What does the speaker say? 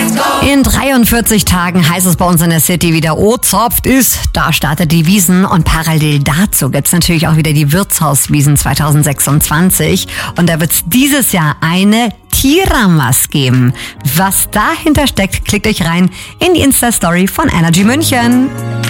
In 43 Tagen heißt es bei uns in der City wieder, oh, zopft ist. Da startet die Wiesn und parallel dazu gibt's natürlich auch wieder die Wirtshauswiesn 2026. Und da wird's dieses Jahr eine Tiramas geben. Was dahinter steckt, klickt euch rein in die Insta-Story von Energy München.